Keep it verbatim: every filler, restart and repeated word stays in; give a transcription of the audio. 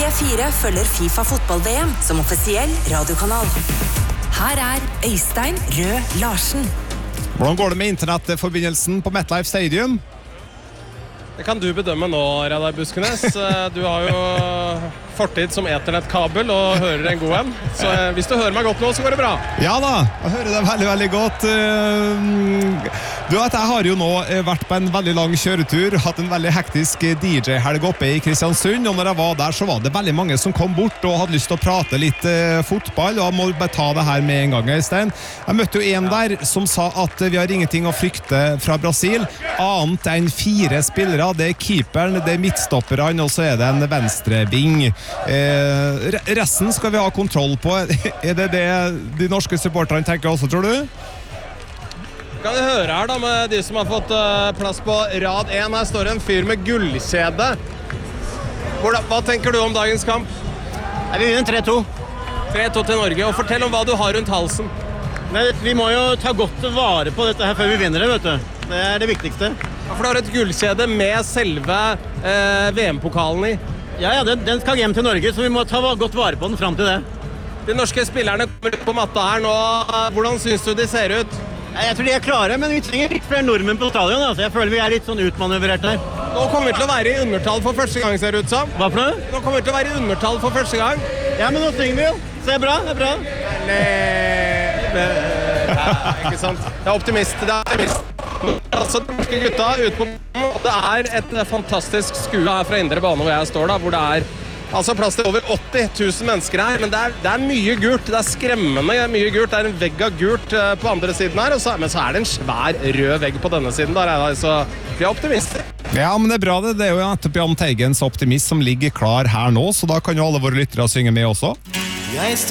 fire følger FIFA fotball-V M som offisiell radiokanal. Her er Øystein Rød Larsen. Hvordan går det med internettforbindelsen på MetLife Stadium? Det kan du bedømme nå, Reidar Buskenes. Du har jo fortid som eternettkabel og hører en god en. Så hvis du hører meg godt nå, så går det bra. Ja da, jeg hører det veldig, veldig godt. Du vet, jeg har jo nå vært på en veldig lang kjøretur, hatt en veldig hektisk D J-helg oppe i Kristiansund, og når jeg var der, så var det veldig mange som kom bort og hadde lyst til å prate litt fotball, og jeg må bare ta det her med en gang, Øystein. Jeg møtte jo en der som sa at vi har ingenting å frykte fra Brasil, annet enn fire spillere. Det er keeperen, det er midtstopperen, og så er det en venstrebing. Eh, resten skal vi ha kontroll på. Er det det de norske supporterne tenker også, tror du? Kan vi høre her da med de som har fått uh, plass på rad én. Her står en fyr med gullkjede. Hvordan, hva tenker du om dagens kamp? Vi vinner tre to. tre to til Norge, og fortell om hva du har rundt halsen. Men vi må jo ta godt vare på dette her før vi vinner det, vet du. Det er det viktigste. Ja, for du har et gullkjede med selve uh, V M-pokalen i. Ja, ja, den, den skal hjem til Norge, så vi må ta godt vare på den frem til det. De norske spillerne kommer ut på matta her nå. Hvordan synes du de ser ut? Jeg tror de er klare, men vi trenger litt flere nordmenn på stadion. Altså. Jeg føler vi er litt sånn utmanøvrert her. Nå kommer vi til å være i undertall for første gang, ser det ut som. Hva for noe? Nå kommer vi til å være i undertall for første gang. Ja, men nå synger vi jo. Så det er bra, det er bra. Le, le, ja, ikke sant? Det er optimist, det er optimist. Altså, de norske gutta ute på banen, og det er et fantastisk skue her fra indre bane hvor jeg står da, hvor det er altså plass til over åtti tusen mennesker her, men det er, det er mye gult, det er skremmende mye gult, det er en vegg av gult på andre siden her, og så, men så er det en svær rød vegg på denne siden der, så vi er optimister. Ja, men det er bra det, det er jo nettopp Jahn Teigens optimist som ligger klar her nå, så da kan jo alle våre lyttere synge med også.